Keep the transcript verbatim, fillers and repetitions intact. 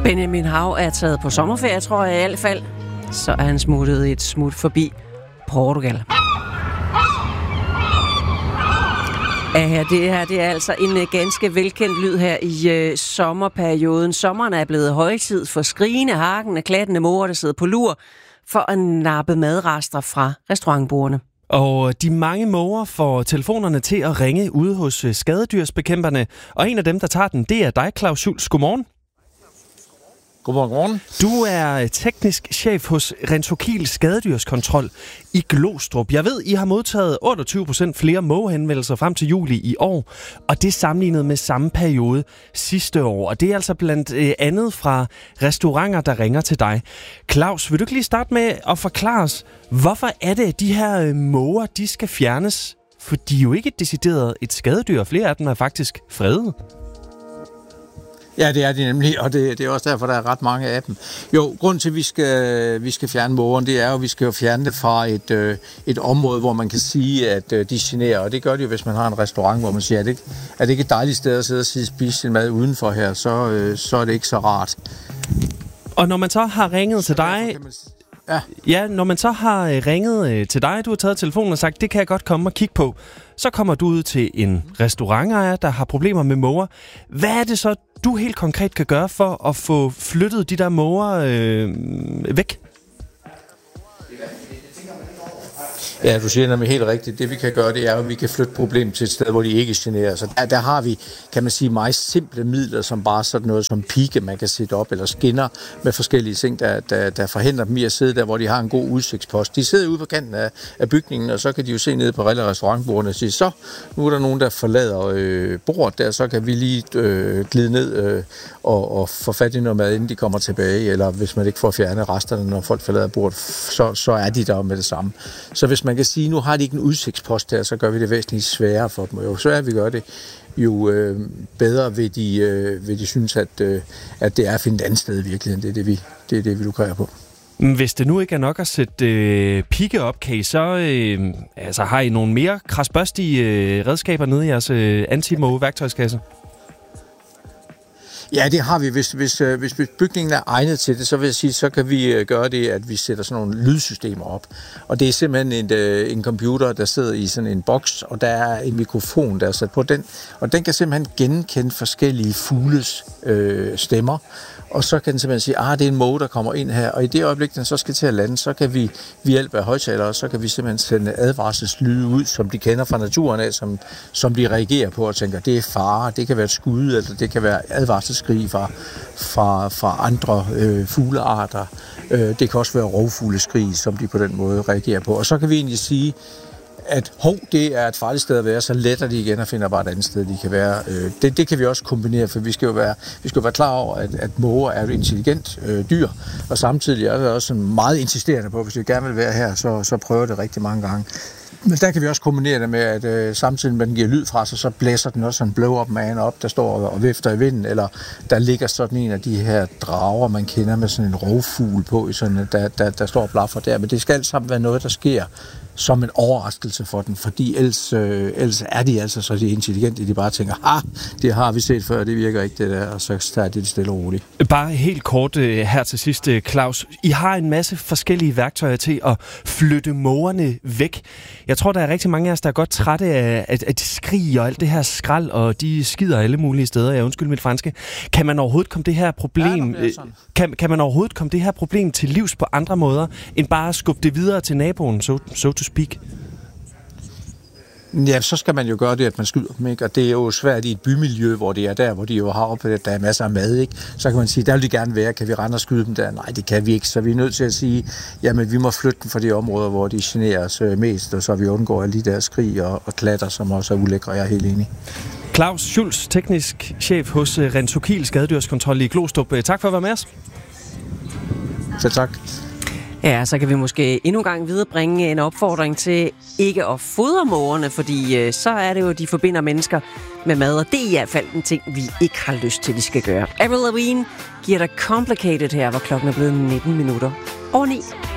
Benjamin Hav er taget på sommerferie, tror jeg i hvert fald. Så er han smuttet et smut forbi Portugal. Ja, her, det her det er altså en uh, ganske velkendt lyd her i uh, sommerperioden. Sommeren er blevet højtid for skrigende, hakkende, klattende mor, der sidder på lur for at nappe madrester fra restaurantbordene. Og de mange måger får telefonerne til at ringe ude hos skadedyrsbekæmperne. Og en af dem, der tager den, det er dig, Claus Schultz. Godmorgen. Godmorgen, godmorgen. Du er teknisk chef hos Rentokil Skadedyrskontrol i Glostrup. Jeg ved, I har modtaget otteogtyve procent flere mågehenvendelser frem til juli i år, og det er sammenlignet med samme periode sidste år. Og det er altså blandt andet fra restauranter, der ringer til dig. Claus, vil du ikke lige starte med at forklare os, hvorfor er det, at de her måger, de skal fjernes? For de er jo ikke decideret et skadedyr, og flere af dem er faktisk fredet. Ja, det er de nemlig, og det, det er også derfor, der er ret mange af dem. Jo, grunden til, at vi skal, vi skal fjerne mågerne, det er jo, at vi skal jo fjerne det fra et, øh, et område, hvor man kan sige, at øh, de generer. Og det gør det jo, hvis man har en restaurant, hvor man siger, at det, er det ikke et dejligt sted at sidde og spise sin mad udenfor her, så, øh, så er det ikke så rart. Og når man så har ringet til dig... Ja. ja, når man så har ringet til dig, du har taget telefonen og sagt, det kan jeg godt komme og kigge på, så kommer du ud til en restaurantejer, der har problemer med måger. Hvad er det så, du helt konkret kan gøre for at få flyttet de der måger øh, væk? Ja, du siger nemlig helt rigtigt. Det vi kan gøre, det er, at vi kan flytte problemet til et sted, hvor de ikke generer. Så der, der har vi, kan man sige, meget simple midler, som bare sådan noget som pigge, man kan sætte op, eller skinner med forskellige ting, der, der, der forhindrer dem i at sidde der, hvor de har en god udsigtspost. De sidder ude på kanten af, af bygningen, og så kan de jo se ned på alle restaurantbordene og sige, så nu er der nogen, der forlader øh, bordet der, så kan vi lige øh, glide ned øh, og, og få fat i noget mad, inden de kommer tilbage, eller hvis man ikke får fjernet resterne, når folk forlader bordet, så, så er de der med det samme. Så hvis man kan sige, nu har de ikke en udsigtspost her, så gør vi det væsentligt sværere for dem. Jo sværere vi gør det, jo øh, bedre vil de, øh, vil de synes, at, øh, at det er at finde et andet sted i virkeligheden. Det er det, vi, det, er det, vi lukrer på. Hvis det nu ikke er nok at sætte øh, pigge op, kan I så øh, altså, har I nogle mere krasbørstige øh, redskaber nede i jeres øh, anti-måge-værktøjskasse? Ja, det har vi. Hvis, hvis, hvis bygningen er egnet til det, så vil jeg sige, så kan vi gøre det, at vi sætter sådan nogle lydsystemer op. Og det er simpelthen en, en computer, der sidder i sådan en boks, og der er en mikrofon, der er sat på den. Og den kan simpelthen genkende forskellige fugles øh, stemmer. Og så kan den simpelthen sige, ah, det er en måge, der kommer ind her. Og i det øjeblik, den så skal til at lande, så kan vi ved hjælp af højtalere, så kan vi simpelthen sende advarselslyde ud, som de kender fra naturen af, som, som de reagerer på og tænker, det er fare, det kan være et skud, eller det kan være advarselsskrig fra, fra, fra andre øh, fuglearter. Øh, det kan også være rovfugleskrig, som de på den måde reagerer på. Og så kan vi egentlig sige, at hov, det er et farligt sted at være, så letter de igen og finder bare et andet sted, de kan være. Det, det kan vi også kombinere, for vi skal jo være, vi skal jo være klar over, at, at måger er et intelligent øh, dyr, og samtidig er det også meget insisterende på, at hvis vi gerne vil være her, så, så prøver det rigtig mange gange. Men der kan vi også kombinere det med, at øh, samtidig med den giver lyd fra sig, så blæser den også en blow-up man op, der står og, og vifter i vinden, eller der ligger sådan en af de her drager, man kender med sådan en rovfugl på, sådan, der, der, der står og blaffer der. Men det skal alt sammen være noget, der sker som en overraskelse for den, fordi ellers, øh, ellers er de altså så de intelligente, de bare tænker, ah, det har vi set før, det virker ikke det der, og så tager de det stille og roligt. Bare helt kort her til sidst, Claus. I har en masse forskellige værktøjer til at flytte mågerne væk. Jeg tror, der er rigtig mange af os, der er godt trætte af, at, at de skriger og alt det her skrald, og de skider alle mulige steder. Jeg undskyld mit franske. Kan man overhovedet komme det her problem, ja, kan, kan man overhovedet komme det her problem til livs på andre måder, end bare at skubbe det videre til naboen, so, so to speak? Ja, så skal man jo gøre det, at man skyder dem, ikke? Og det er jo svært i et bymiljø, hvor det er der, hvor de jo har oppe, der er masser af mad, ikke? Så kan man sige, der vil de gerne være, kan vi rende og skyde dem der? Nej, det kan vi ikke, så vi er nødt til at sige, jamen vi må flytte dem fra de områder, hvor de generer os mest, og så vi undgår alle de der skrig og, og klatter, som også er ulækre, jeg er helt enig. Claus Schultz, teknisk chef hos Rentokil Skadedyrskontrol i Glostrup. Tak for at være med os. Så tak. Ja, så kan vi måske endnu en gang viderebringe en opfordring til ikke at fodre mågerne, fordi øh, så er det jo, de forbinder mennesker med mad, og det er i hvert fald en ting, vi ikke har lyst til, de skal gøre. Avril Lavigne giver dig Complicated her, hvor klokken er blevet nitten minutter over ni.